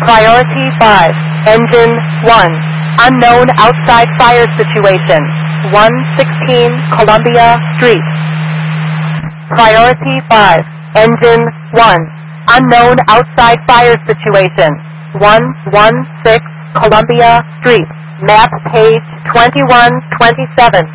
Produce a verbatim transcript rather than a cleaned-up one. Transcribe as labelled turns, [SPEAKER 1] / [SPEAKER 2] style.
[SPEAKER 1] Priority five, Engine one. Unknown outside fire situation. one sixteen Columbia Street. Priority five, Engine one. Unknown outside fire situation. one one six Columbia Street. Map page twenty-one twenty-seven.